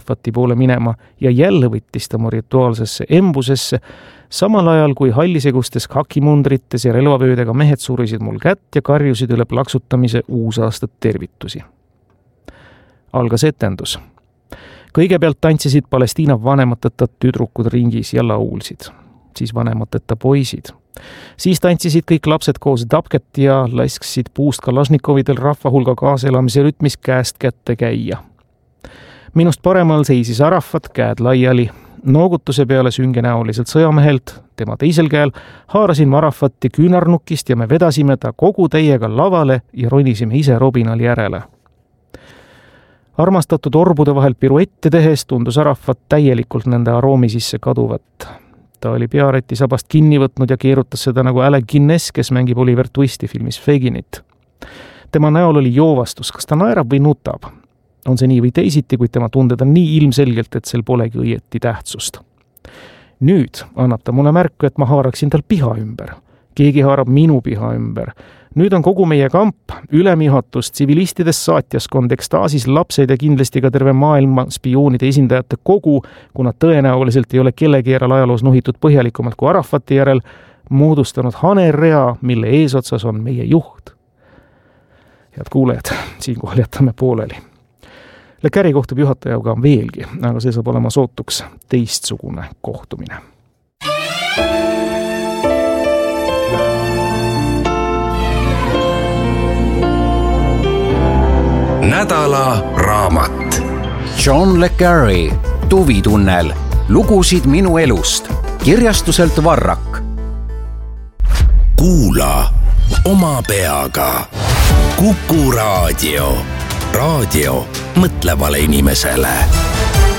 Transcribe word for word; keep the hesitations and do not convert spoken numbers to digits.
Arafati poole minema ja jälle võttis ta mu rituaalsesse embusesse, samal ajal kui hallisegustes kakimundrites ja relvavöödega mehed surisid mul kätt ja karjusid üle plaksutamise uusaastat tervitusi. Algas etendus. Kõigepealt tantsisid Palestiina vanemateta tüdrukud ringis ja laulsid, siis vanemateta poisid. Siis tantsisid kõik lapsed koos dabket ja lasksid puust Kalašnikovidel rahvahulga kaaselamise rütmis käest kätte käia. Minust paremal seisis Arafat, käed laiali. Noogutuse peale süngenäoliselt sõjamehelt, tema teisel käel, haarasin Arafati küünarnukist ja me vedasime ta kogu täiega lavale ja ronisime ise robinal järele. Armastatud orbude vahel piruette tehes tundus Arafat täielikult nende aroomi sisse kaduvat. Ta oli peareti sabast kinni võtnud ja keerutas seda nagu Alec Guinness, kes mängib Oliver Twisti filmis Feginit. Tema näol oli joovastus, kas ta naerab või nutab. On see nii või teisiti, kuid tema tunded on nii ilmselgelt, et sel polegi õieti tähtsust. Nüüd annab ta mulle märku, et ma haaraksin tal piha ümber. Keegi haarab minu piha ümber. Nüüd on kogu meie kamp, ülemjuhatus, tsivilistidest saatjaskond, ekstaasis lapsed ja kindlasti ka terve maailma spioonide esindajate kogu, kuna tõenäoliselt ei ole kellegi järel ajaloos nuhitud põhjalikumalt kui Arafati järel, moodustanud hanerrea, mille eesotsas on meie juht. Head kuulejad, siinkohal jätame pooleli. Le Carre kohtub juhatajaga veelgi, aga see saab olema sootuks teistsugune kohtumine. Nädala raamat. John Le Carre, Tuvitunnel, lugusid minu elust, kirjastuselt Varrak. Kuula oma peaga. Kuku raadio. Raadio mõtlevale inimesele.